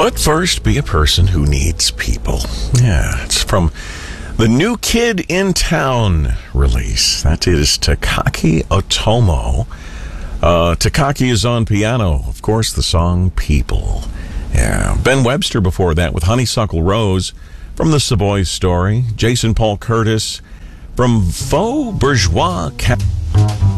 But first, be a person who needs people. Yeah, it's from the New Kid in Town release. That is Takaki Otomo. Takaki is on piano. Of course, the song People. Yeah, Ben Webster before that with Honeysuckle Rose from the Savoy Story. Jason Paul Curtis from Faux Bourgeois